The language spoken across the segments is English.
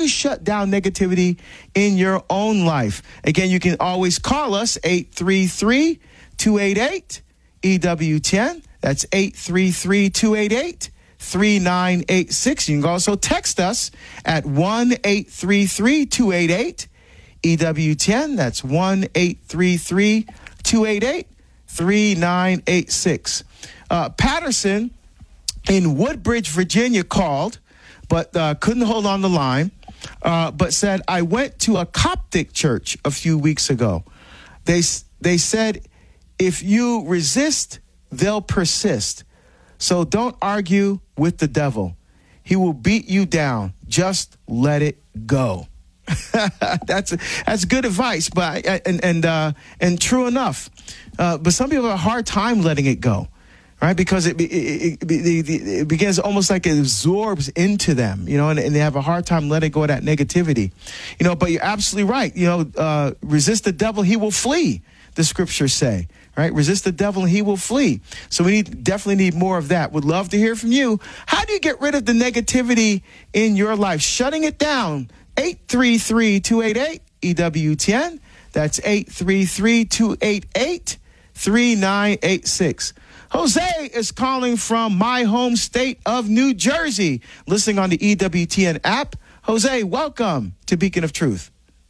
you shut down negativity in your own life? Again, you can always call us 833-288-EWTN. That's 833-288-3986. You can also text us at 1-833-288-EWTN. That's 1-833-288-3986. Patterson in Woodbridge, Virginia called, but couldn't hold on the line, but said, I went to a Coptic church a few weeks ago. They said, if you resist, they'll persist. So don't argue with the devil. He will beat you down. Just let it go. That's good advice, but and true enough. But some people have a hard time letting it go, right? Because it begins almost like it absorbs into them, and they have a hard time letting go of that negativity, But you're absolutely right. Resist the devil, he will flee. The scriptures say, right? Resist the devil and he will flee. So we definitely need more of that. Would love to hear from you. How do you get rid of the negativity in your life? Shutting it down. 833-288-EWTN. That's 833-288-3986. Jose is calling from my home state of New Jersey, listening on the EWTN app. Jose, welcome to Beacon of Truth.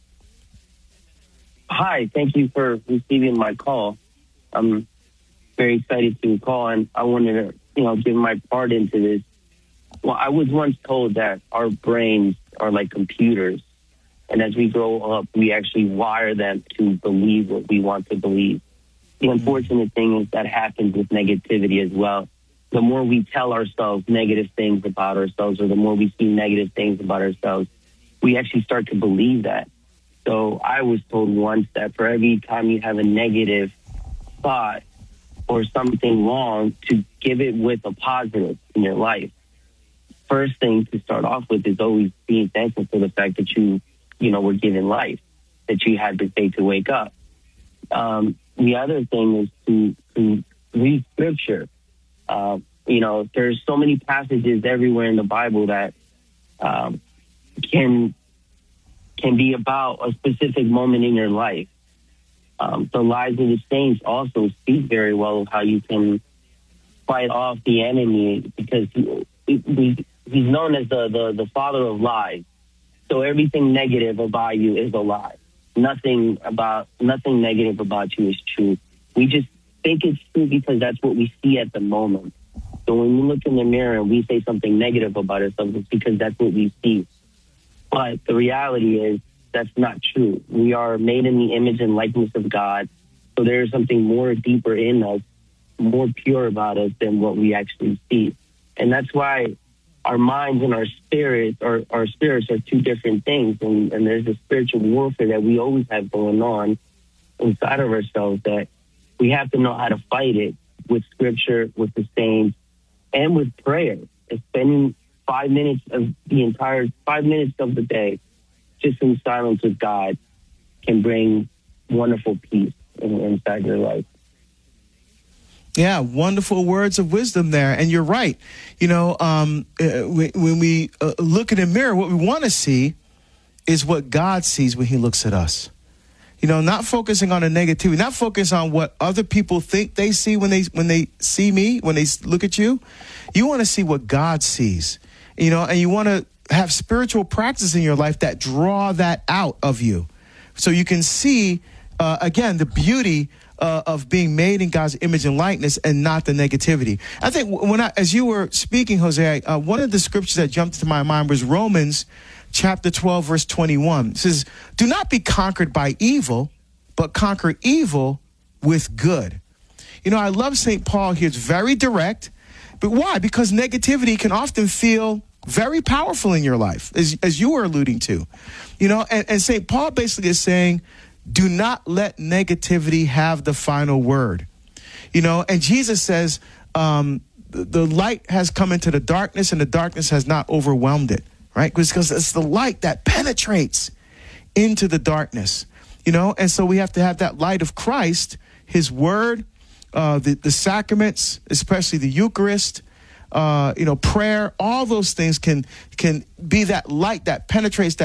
Hi, thank you for receiving my call. I'm very excited to call, and I wanted to, give my part into this. Well, I was once told that our brains are like computers, and as we grow up, we actually wire them to believe what we want to believe. The unfortunate thing is that happens with negativity as well. The more we tell ourselves negative things about ourselves, or the more we see negative things about ourselves, we actually start to believe that. So I was told once that for every time you have a negative thought or something wrong, to give it with a positive in your life. First thing to start off with is always being thankful for the fact that you were given life, that you had the day to wake up. The other thing is to read scripture. There's so many passages everywhere in the Bible that can be about a specific moment in your life. The lives of the saints also speak very well of how you can fight off the enemy, because he's known as the father of lies. So everything negative about you is a lie. Nothing negative about you is true. We just think it's true because that's what we see at the moment. So when we look in the mirror and we say something negative about ourselves, it's because that's what we see. But the reality is that's not true. We are made in the image and likeness of God. So there is something more deeper in us, more pure about us than what we actually see. And that's why our minds and our spirits are two different things. And there's a spiritual warfare that we always have going on inside of ourselves, that we have to know how to fight it with scripture, with the saints, and with prayer. And spending 5 minutes of the day just in silence with God can bring wonderful peace inside your life. Yeah, wonderful words of wisdom there. And you're right. When we look in the mirror, what we want to see is what God sees when he looks at us. Not focusing on the negativity, not focus on what other people think they see when they see me, when they look at you. You want to see what God sees, and you want to have spiritual practices in your life that draw that out of you. So you can see, again, the beauty of being made in God's image and likeness, and not the negativity. I think as you were speaking, Jose, one of the scriptures that jumped to my mind was Romans chapter 12, verse 21. It says, do not be conquered by evil, but conquer evil with good. I love St. Paul here. It's very direct. But why? Because negativity can often feel very powerful in your life, as you were alluding to. And St. Paul basically is saying, do not let negativity have the final word. And Jesus says, the light has come into the darkness, and the darkness has not overwhelmed it, right? Because it's the light that penetrates into the darkness, and so we have to have that light of Christ, his word, the sacraments, especially the Eucharist, prayer. All those things can be that light that penetrates